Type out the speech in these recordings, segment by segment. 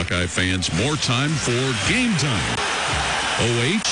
Buckeye fans more time for Game Time. OH?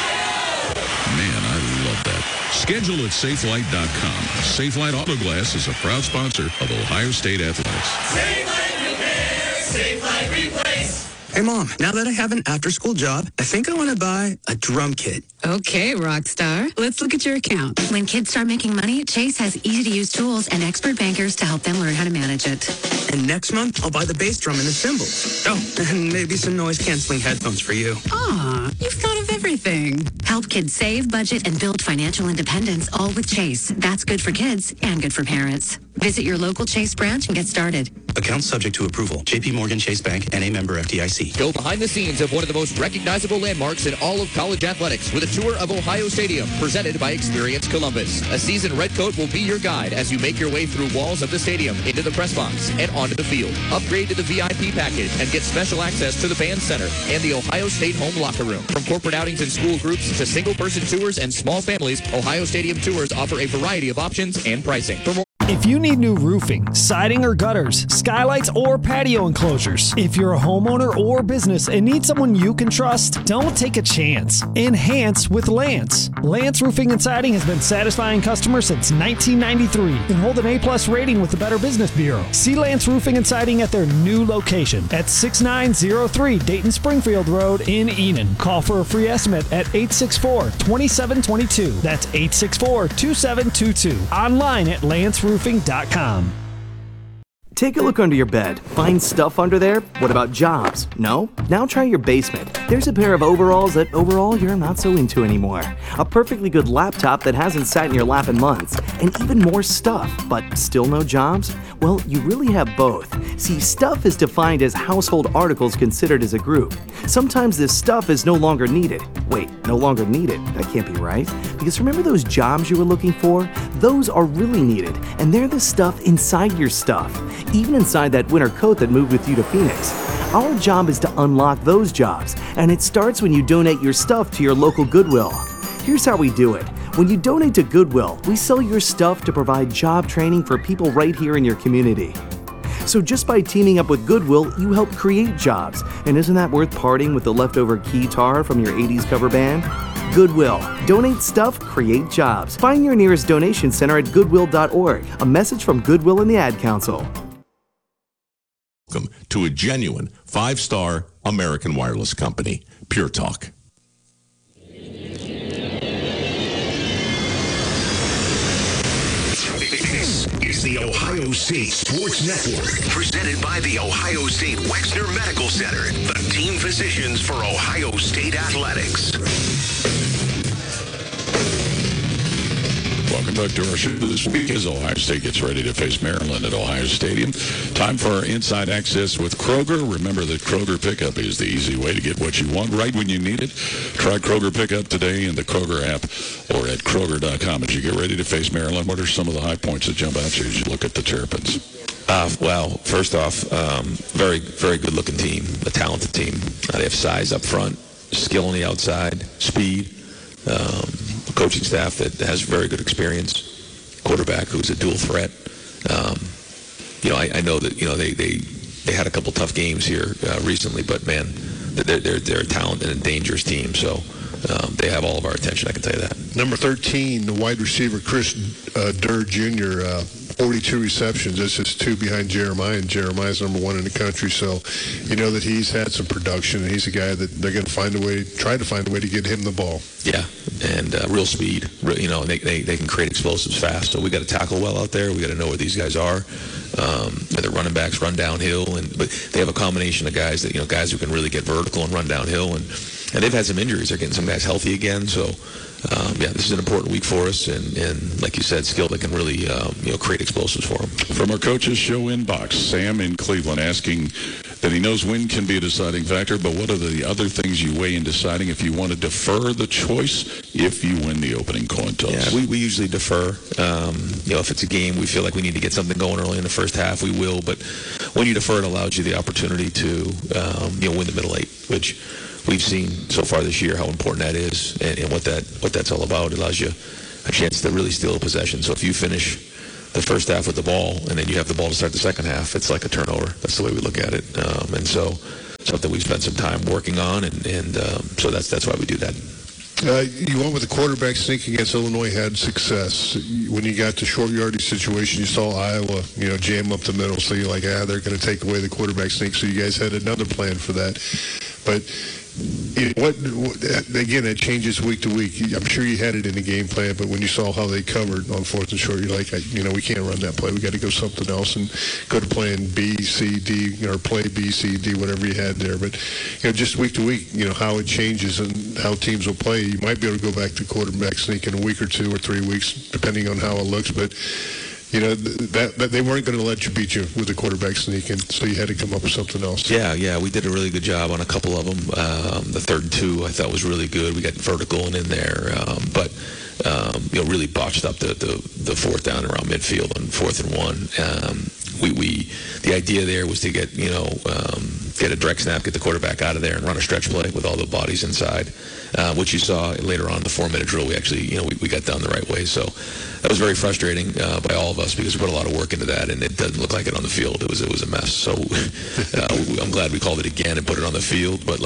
Man, I love that. Schedule at SafeLight.com. SafeLight Autoglass is a proud sponsor of Ohio State Athletics. SafeLight Repair, SafeLight Replace. Hey, Mom, now that I have an after-school job, I think I want to buy a drum kit. Okay, Rockstar. Let's look at your account. When kids start making money, Chase has easy-to-use tools and expert bankers to help them learn how to manage it. And next month, I'll buy the bass drum and the cymbals. Oh, and maybe some noise-canceling headphones for you. Aw, you've thought of everything. Help kids save, budget, and build financial independence, all with Chase. That's good for kids and good for parents. Visit your local Chase branch and get started. Account subject to approval. J.P. Morgan Chase Bank, N.A. member FDIC. Go behind the scenes of one of the most recognizable landmarks in all of college athletics with a tour of Ohio Stadium presented by Experience Columbus. A seasoned redcoat will be your guide as you make your way through walls of the stadium, into the press box, and onto the field. Upgrade to the VIP package and get special access to the band center and the Ohio State home locker room. From corporate outings and school groups to single-person tours and small families, Ohio Stadium tours offer a variety of options and pricing. For more If you need new roofing, siding or gutters, skylights or patio enclosures, if you're a homeowner or business and need someone you can trust, don't take a chance. Enhance with Lance. Lance Roofing and Siding has been satisfying customers since 1993 and hold an A+ rating with the Better Business Bureau. See Lance Roofing and Siding at their new location at 6903 Dayton Springfield Road in Enon. Call for a free estimate at 864-2722. That's 864-2722. Online at lanceroofing.com. Take a look under your bed. Find stuff under there? What about jobs? No? Now try your basement. There's a pair of overalls that overall you're not so into anymore. A perfectly good laptop that hasn't sat in your lap in months. And even more stuff, but still no jobs? Well, you really have both. See, stuff is defined as household articles considered as a group. Sometimes this stuff is no longer needed. Wait, no longer needed? That can't be right. Because remember those jobs you were looking for? Those are really needed, and they're the stuff inside your stuff. Even inside that winter coat that moved with you to Phoenix. Our job is to unlock those jobs, and it starts when you donate your stuff to your local Goodwill. Here's how we do it. When you donate to Goodwill, we sell your stuff to provide job training for people right here in your community. So just by teaming up with Goodwill, you help create jobs. And isn't that worth parting with the leftover guitar from your 80s cover band? Goodwill. Donate stuff, create jobs. Find your nearest donation center at goodwill.org. A message from Goodwill and the Ad Council. Welcome to a genuine 5-star American wireless company, Pure Talk. This is the Ohio State Sports Network, presented by the Ohio State Wexner Medical Center, the team physicians for Ohio State Athletics. Welcome back to our show this week as Ohio State gets ready to face Maryland at Ohio Stadium. Time for our Inside Access with Kroger. Remember that Kroger Pickup is the easy way to get what you want right when you need it. Try Kroger Pickup today in the Kroger app or at Kroger.com. As you get ready to face Maryland, what are some of the high points that jump out to you as you look at the Terrapins? Well, first off, very, very good-looking team, a talented team. They have size up front, skill on the outside, speed. Coaching staff that has very good experience, quarterback who's a dual threat. I know that they had a couple tough games here recently, but man, they're a talented and dangerous team. So they have all of our attention. I can tell you that. Number 13, the wide receiver Chris Durr Jr. 42 receptions. This is 2 behind Jeremiah, and Jeremiah's number 1 in the country. So you know that he's had some production, and he's a guy that they're going to try to find a way to get him the ball. Yeah, and real speed. And they can create explosives fast. So we got to tackle well out there. We got to know where these guys are. The running backs run downhill, but they have a combination of guys that guys who can really get vertical and run downhill, and they've had some injuries. They're getting some guys healthy again. So. This is an important week for us, and like you said, skill that can really create explosives for them. From our coaches show inbox, Sam in Cleveland asking that he knows win can be a deciding factor, but what are the other things you weigh in deciding if you want to defer the choice if you win the opening coin toss? Yeah, we usually defer. If it's a game we feel like we need to get something going early in the first half, we will. But when you defer, it allows you the opportunity to win the middle eight, which we've seen so far this year how important that is and what that's all about. It allows you a chance to really steal a possession. So if you finish the first half with the ball and then you have the ball to start the second half, it's like a turnover. That's the way we look at it. And so something we've spent some time working on, and so that's why we do that. You went with the quarterback sneak against Illinois, had success. When you got to short yardage situation, you saw Iowa, jam up the middle. So you're like, they're going to take away the quarterback sneak. So you guys had another plan for that. But again, that changes week to week. I'm sure you had it in the game plan, but when you saw how they covered on 4th and short, you're like, we can't run that play. We got to go something else and go to plan B, C, D, or play B, C, D, whatever you had there. But just week to week, how it changes and how teams will play. You might be able to go back to quarterback sneak in a week or 2 or 3 weeks, depending on how it looks. But that they weren't going to let you beat you with the quarterback sneak, and so you had to come up with something else. Yeah, we did a really good job on a couple of them. The 3rd and 2 I thought was really good. We got vertical and in there, but really botched up the 4th down around midfield on 4th and 1. The idea there was to get a direct snap, get the quarterback out of there, and run a stretch play with all the bodies inside, which you saw later on in the 4-minute drill. We actually we got down the right way, so that was very frustrating by all of us because we put a lot of work into that, and it doesn't look like it on the field. It was a mess. So I'm glad we called it again and put it on the field. But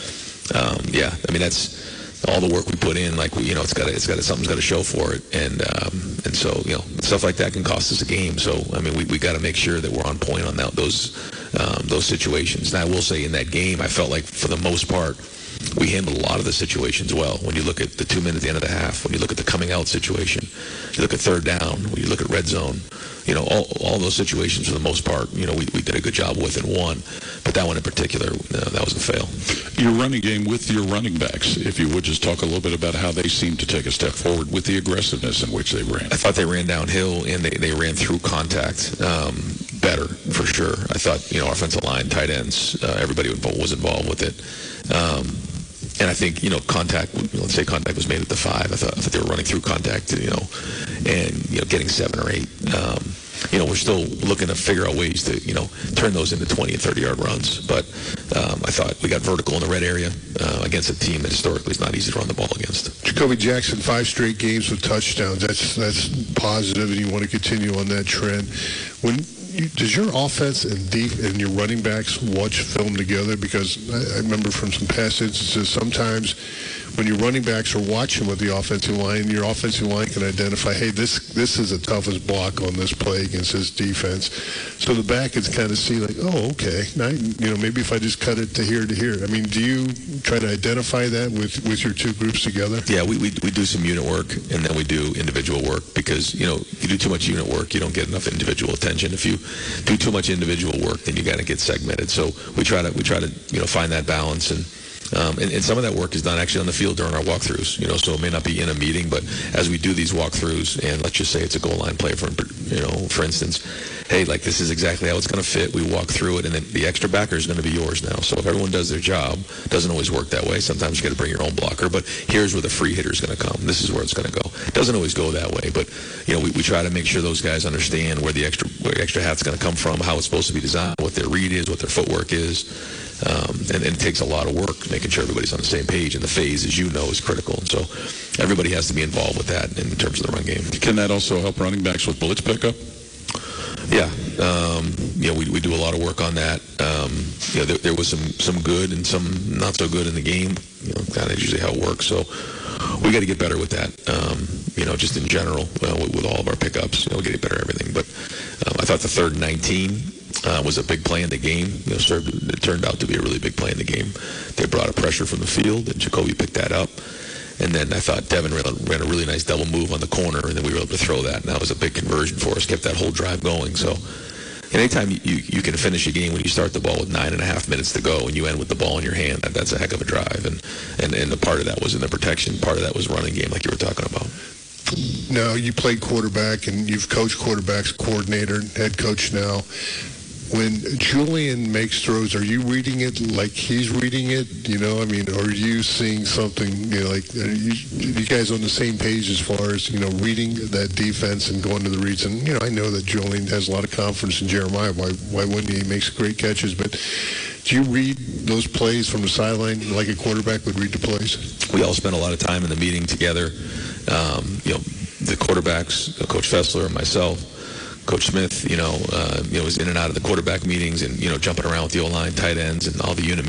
that's all the work we put in. Something's got to show for it, and so stuff like that can cost us a game. So we got to make sure that we're on point on those situations. And I will say in that game, I felt like for the most part, we handled a lot of the situations well. When you look at the 2 minutes at the end of the half, when you look at the coming out situation, you look at 3rd down, when you look at red zone, all those situations for the most part, we did a good job with and won. But that one in particular, that was a fail. Your running game with your running backs, if you would just talk a little bit about how they seemed to take a step forward with the aggressiveness in which they ran. I thought they ran downhill and they ran through contact better, for sure. I thought, offensive line, tight ends, everybody was involved with it. And I think, contact, let's say contact was made at the 5. I thought they were running through contact, and, getting 7 or 8. We're still looking to figure out ways to, turn those into 20 and 30-yard runs. But I thought we got vertical in the red area against a team that historically is not easy to run the ball against. Jacoby Jackson, 5 straight games with touchdowns. That's positive, and you want to continue on that trend. Does your offense and your running backs watch film together? Because I remember from some past instances, sometimes when your running backs are watching with the offensive line, your offensive line can identify, hey, this is the toughest block on this play against this defense. So the back can kind of see like, oh, okay, now, maybe if I just cut it to here to here. Do you try to identify that with your 2 groups together? Yeah, we do some unit work, and then we do individual work because, you do too much unit work, you don't get enough individual attention. If you do too much individual work, then you got to get segmented. So we try to find that balance, and some of that work is done actually on the field during our walkthroughs. So it may not be in a meeting, but as we do these walkthroughs, and let's just say it's a goal line play for instance, hey, like this is exactly how it's going to fit. We walk through it, and then the extra backer is going to be yours now. So if everyone does their job, it doesn't always work that way. Sometimes you got to bring your own blocker, but here's where the free hitter is going to come. This is where it's going to go. It doesn't always go that way, but we try to make sure those guys understand where the extra hat's going to come from, how it's supposed to be designed, what their read is, what their footwork is. And it takes a lot of work making sure everybody's on the same page, and the phase, as you know, is critical. And so everybody has to be involved with that in terms of the run game. Can that also help running backs with blitz pickup? Yeah. We do a lot of work on that. There was some good and some not so good in the game. Kind of usually how it works. So we got to get better with that. Just in general, with all of our pickups, we got to get better at everything. But I thought the 3rd and 19 was a big play in the game. It turned out to be a really big play in the game. They brought a pressure from the field, and Jacoby picked that up. And then I thought Devin ran a really nice double move on the corner, and then we were able to throw that. And that was a big conversion for us, kept that whole drive going. So anytime you can finish a game when you start the ball with 9.5 minutes to go and you end with the ball in your hand, that's a heck of a drive. And a part of that was in the protection. Part of that was running game like you were talking about. Now, you played quarterback, and you've coached quarterbacks, coordinator, head coach now. When Julian makes throws, are you reading it like he's reading it? Or are you seeing something, are you guys on the same page as far as, reading that defense and going to the reads? And, I know that Julian has a lot of confidence in Jeremiah. Why wouldn't he? He makes great catches. But do you read those plays from the sideline like a quarterback would read the plays? We all spend a lot of time in the meeting together. The quarterbacks, Coach Fessler and myself, Coach Smith, was in and out of the quarterback meetings and, jumping around with the O-line, tight ends, and all the unit